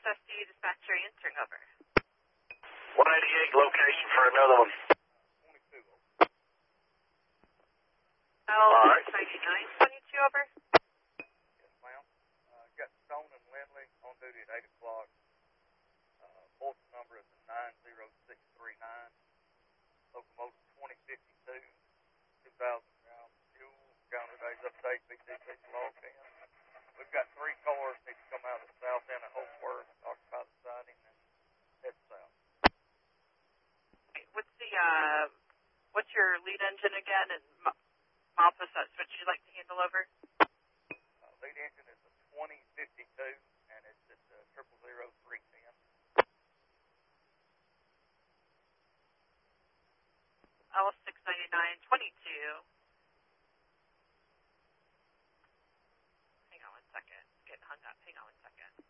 SSD dispatcher answering over. 188 location for another one. 22 over. L699, 22 over. Yes, ma'am. Got Stone and Lindley on duty at 8 o'clock. Bulletin number is 90639. Locomotive 2052, 2,000 pounds fuel. Calendar days update, BTC logged in. We've got 3 cars need to come out of the south end of Holsworth, occupy the siding, and head south. What's your lead engine again, and mile percent switch you'd like to handle over? Lead engine is a 2052, and it's at 000310. L699, 22. Hang on one second. It's getting hung up. Hang on one second.